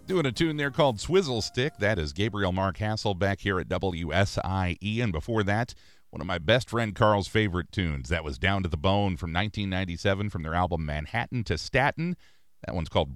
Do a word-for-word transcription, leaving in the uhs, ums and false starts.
Doing a tune there called Swizzle Stick. That is Gabriel Mark Hasselbeck here at W S I E. And before that, one of my best friend Carl's favorite tunes. That was Down to the Bone from nineteen ninety-seven from their album Manhattan to Staten. That one's called